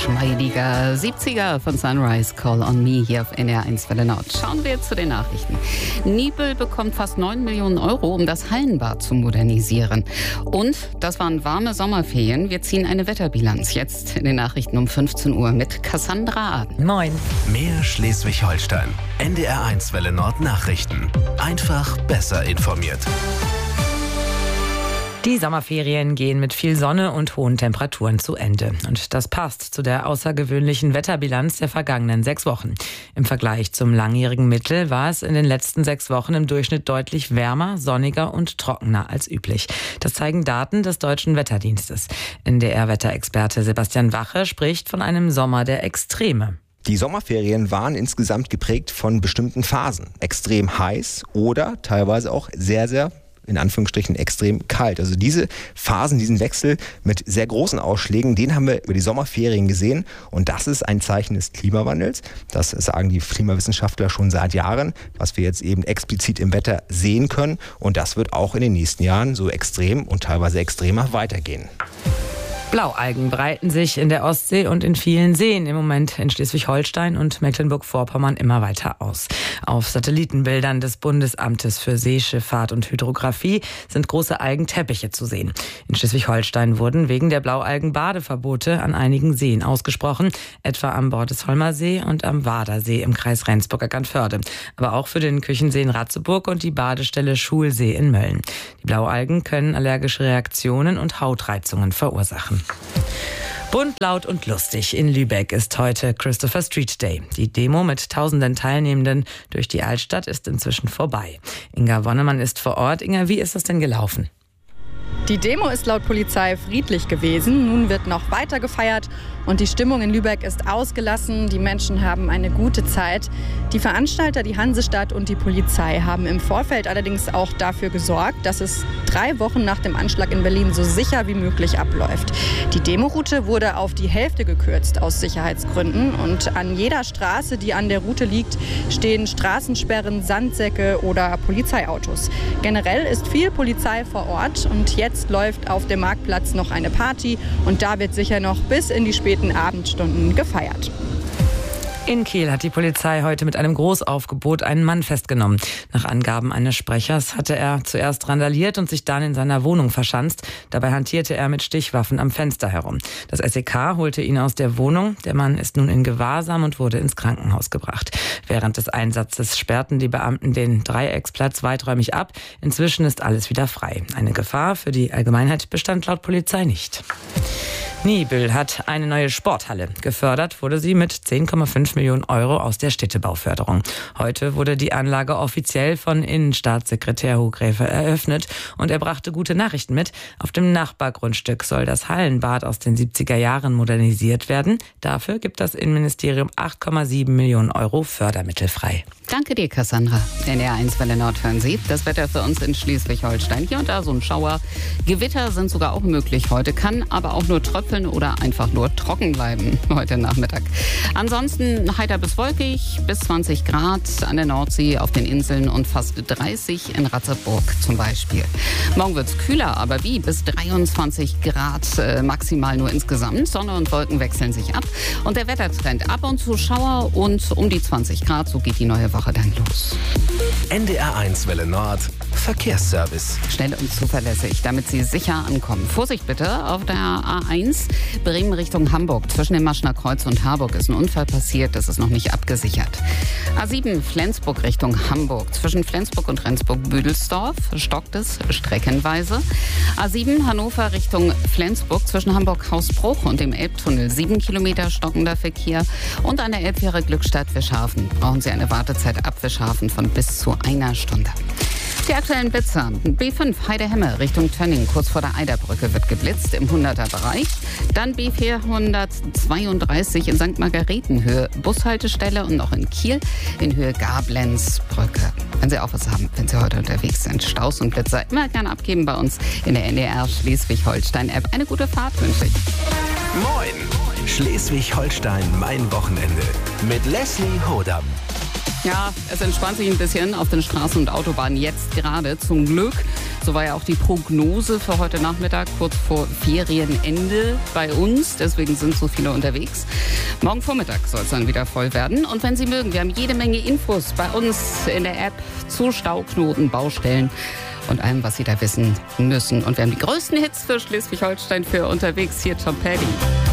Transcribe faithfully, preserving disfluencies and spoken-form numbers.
geschmeidiger siebziger von Sunrise, Call on Me hier auf N D R eins Welle Nord. Schauen wir zu den Nachrichten. Nibel bekommt fast neun Millionen Euro, um das Hallenbad zu modernisieren. Und das waren warme Sommerferien. Wir ziehen eine Wetterbilanz. Jetzt in den Nachrichten um fünfzehn Uhr mit Cassandra Aden. Moin. Mehr Schleswig-Holstein. N D R eins Welle Nord Nachrichten. Einfach besser informiert. Die Sommerferien gehen mit viel Sonne und hohen Temperaturen zu Ende. Und das passt zu der außergewöhnlichen Wetterbilanz der vergangenen sechs Wochen. Im Vergleich zum langjährigen Mittel war es in den letzten sechs Wochen im Durchschnitt deutlich wärmer, sonniger und trockener als üblich. Das zeigen Daten des Deutschen Wetterdienstes. N D R-Wetterexperte Sebastian Wache spricht von einem Sommer der Extreme. Die Sommerferien waren insgesamt geprägt von bestimmten Phasen. Extrem heiß oder teilweise auch sehr, sehr in Anführungsstrichen extrem kalt. Also diese Phasen, diesen Wechsel mit sehr großen Ausschlägen, den haben wir über die Sommerferien gesehen. Und das ist ein Zeichen des Klimawandels. Das sagen die Klimawissenschaftler schon seit Jahren, was wir jetzt eben explizit im Wetter sehen können. Und das wird auch in den nächsten Jahren so extrem und teilweise extremer weitergehen. Blaualgen breiten sich in der Ostsee und in vielen Seen im Moment in Schleswig-Holstein und Mecklenburg-Vorpommern immer weiter aus. Auf Satellitenbildern des Bundesamtes für Seeschifffahrt und Hydrographie sind große Algenteppiche zu sehen. In Schleswig-Holstein wurden wegen der Blaualgen Badeverbote an einigen Seen ausgesprochen, etwa am Bordesholmer See und am Wadersee im Kreis Rendsburg-Eckernförde, aber auch für den Küchensee in Ratzeburg und die Badestelle Schulsee in Mölln. Die Blaualgen können allergische Reaktionen und Hautreizungen verursachen. Bunt, laut und lustig. In Lübeck ist heute Christopher Street Day. Die Demo mit tausenden Teilnehmenden durch die Altstadt ist inzwischen vorbei. Inga Wonnemann ist vor Ort. Inga, wie ist das denn gelaufen? Die Demo ist laut Polizei friedlich gewesen. Nun wird noch weiter gefeiert und die Stimmung in Lübeck ist ausgelassen. Die Menschen haben eine gute Zeit. Die Veranstalter, die Hansestadt und die Polizei haben im Vorfeld allerdings auch dafür gesorgt, dass es drei Wochen nach dem Anschlag in Berlin so sicher wie möglich abläuft. Die Demoroute wurde auf die Hälfte gekürzt aus Sicherheitsgründen und an jeder Straße, die an der Route liegt, stehen Straßensperren, Sandsäcke oder Polizeiautos. Generell ist viel Polizei vor Ort und jetzt Jetzt läuft auf dem Marktplatz noch eine Party und da wird sicher noch bis in die späten Abendstunden gefeiert. In Kiel hat die Polizei heute mit einem Großaufgebot einen Mann festgenommen. Nach Angaben eines Sprechers hatte er zuerst randaliert und sich dann in seiner Wohnung verschanzt. Dabei hantierte er mit Stichwaffen am Fenster herum. Das S E K holte ihn aus der Wohnung. Der Mann ist nun in Gewahrsam und wurde ins Krankenhaus gebracht. Während des Einsatzes sperrten die Beamten den Dreiecksplatz weiträumig ab. Inzwischen ist alles wieder frei. Eine Gefahr für die Allgemeinheit bestand laut Polizei nicht. Nibel hat eine neue Sporthalle. Gefördert wurde sie mit zehn Komma fünf Millionen Euro aus der Städtebauförderung. Heute wurde die Anlage offiziell von Innenstaatssekretär Hugräfe eröffnet und er brachte gute Nachrichten mit. Auf dem Nachbargrundstück soll das Hallenbad aus den siebziger Jahren modernisiert werden. Dafür gibt das Innenministerium acht Komma sieben Millionen Euro Fördermittel frei. Danke dir, Cassandra. N D R eins Welle Nord hören Sie. Das Wetter für uns in Schleswig-Holstein. Hier und da so ein Schauer. Gewitter sind sogar auch möglich heute, kann aber auch nur tröpfeln oder einfach nur trocken bleiben heute Nachmittag. Ansonsten heiter bis wolkig, bis zwanzig Grad an der Nordsee, auf den Inseln und fast dreißig in Ratzeburg zum Beispiel. Morgen wird es kühler, aber wie? Bis dreiundzwanzig Grad äh, maximal nur insgesamt. Sonne und Wolken wechseln sich ab und der Wettertrend ab und zu Schauer und um die zwanzig Grad, so geht die neue Woche dann los. N D R eins Welle Nord Verkehrsservice. Schnell und zuverlässig, damit Sie sicher ankommen. Vorsicht bitte auf der A eins Bremen Richtung Hamburg. Zwischen dem Maschner Kreuz und Harburg ist ein Unfall passiert, das ist noch nicht abgesichert. A sieben Flensburg Richtung Hamburg. Zwischen Flensburg und Rendsburg-Büdelsdorf stockt es streckenweise. A sieben Hannover Richtung Flensburg. Zwischen Hamburg-Hausbruch und dem Elbtunnel sieben Kilometer stockender Verkehr. Und an der Elbfähre Glückstadt-Wischhafen brauchen Sie eine Wartezeit ab Wischhafen von bis zu einer Stunde. Die aktuellen Blitzer. B fünf Heidehemme Richtung Tönning, kurz vor der Eiderbrücke wird geblitzt im hunderter Bereich. Dann B vierhundertzweiunddreißig in Sankt Margarethen Höhe Bushaltestelle und noch in Kiel in Höhe Gablenzbrücke. Wenn Sie auch was haben, wenn Sie heute unterwegs sind, Staus und Blitzer immer gerne abgeben bei uns in der N D R Schleswig-Holstein-App. Eine gute Fahrt wünsche ich. Moin! Schleswig-Holstein, mein Wochenende. Mit Leslie Hodam. Ja, es entspannt sich ein bisschen auf den Straßen und Autobahnen jetzt gerade zum Glück. So war ja auch die Prognose für heute Nachmittag, kurz vor Ferienende bei uns. Deswegen sind so viele unterwegs. Morgen Vormittag soll es dann wieder voll werden. Und wenn Sie mögen, wir haben jede Menge Infos bei uns in der App zu Stauknoten, Baustellen und allem, was Sie da wissen müssen. Und wir haben die größten Hits für Schleswig-Holstein für unterwegs. Hier Tom Petty.